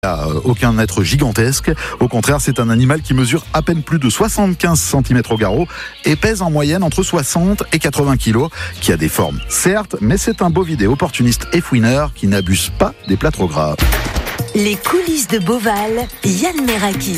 Aucun être gigantesque. Au contraire, c'est un animal qui mesure à peine plus de 75 cm au garrot et pèse en moyenne entre 60 et 80 kg, qui a des formes, certes, mais c'est un bovidé opportuniste et fouineur qui n'abuse pas des plats trop gras. Les coulisses de Beauval, Yann Meraki.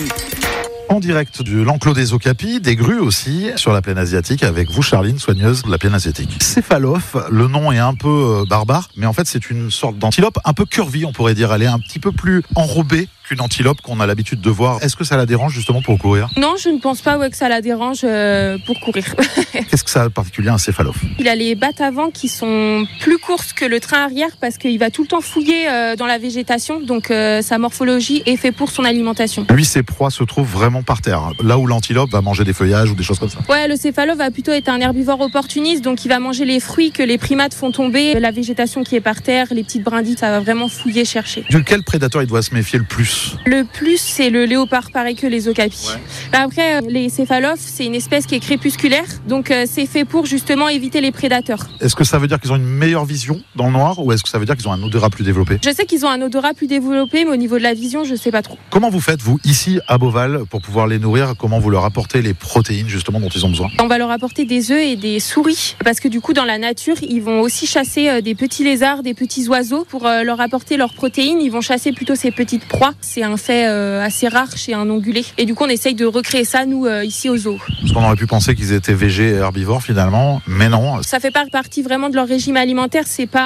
En direct de l'enclos des okapis, des grues aussi, sur la plaine asiatique, avec vous Charline, soigneuse de la plaine asiatique. Céphalophe, le nom est un peu barbare, mais en fait c'est une sorte d'antilope un peu curvy, on pourrait dire. Elle est un petit peu plus enrobée qu'une antilope qu'on a l'habitude de voir. Est-ce que ça la dérange justement pour courir ? Non, je ne pense pas que ça la dérange pour courir. Qu'est-ce que ça a de particulier un céphalophe ? Il a les battes avant qui sont plus courtes que le train arrière parce qu'il va tout le temps fouiller dans la végétation, donc sa morphologie est faite pour son alimentation. Lui, ses proies se trouvent vraiment par terre, là où l'antilope va manger des feuillages ou des choses comme ça. Ouais, le céphalophe va plutôt être un herbivore opportuniste, donc il va manger les fruits que les primates font tomber, la végétation qui est par terre, les petites brindilles, ça va vraiment fouiller, chercher. De quel prédateur il doit se méfier le plus ? Le plus, c'est le léopard, pareil que les okapis. Ouais. Après, les céphalophes, c'est une espèce qui est crépusculaire, donc c'est fait pour justement éviter les prédateurs. Est-ce que ça veut dire qu'ils ont une meilleure vision dans le noir, ou est-ce que ça veut dire qu'ils ont un odorat plus développé ? Je sais qu'ils ont un odorat plus développé, mais au niveau de la vision, je sais pas trop. Comment vous faites, vous, ici à Beauval, pour pouvoir les nourrir ? Comment vous leur apportez les protéines justement dont ils ont besoin ? On va leur apporter des œufs et des souris, parce que du coup, dans la nature, ils vont aussi chasser des petits lézards, des petits oiseaux pour leur apporter leurs protéines. Ils vont chasser plutôt ces petites proies. C'est un fait assez rare chez un ongulé. Et du coup, on essaye de recréer ça, nous, ici au zoo. Parce qu'on aurait pu penser qu'ils étaient végés et herbivores finalement, mais non. Ça fait pas partie vraiment de leur régime alimentaire. C'est pas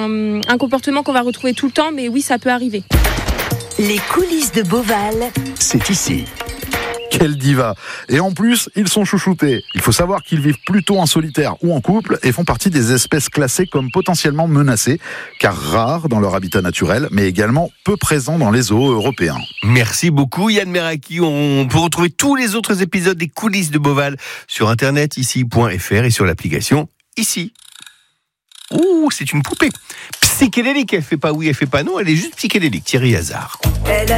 un comportement qu'on va retrouver tout le temps, mais oui, ça peut arriver. Les coulisses de Beauval, c'est ici. Quelle diva! Et en plus, ils sont chouchoutés. Il faut savoir qu'ils vivent plutôt en solitaire ou en couple et font partie des espèces classées comme potentiellement menacées, car rares dans leur habitat naturel, mais également peu présents dans les zoos européens. Merci beaucoup Yann Meraki. On peut retrouver tous les autres épisodes des coulisses de Beauval sur internet ici.fr et sur l'application ici. Ouh, c'est une poupée psychédélique. Elle fait pas oui, elle fait pas non, elle est juste psychédélique. Thierry Hazard.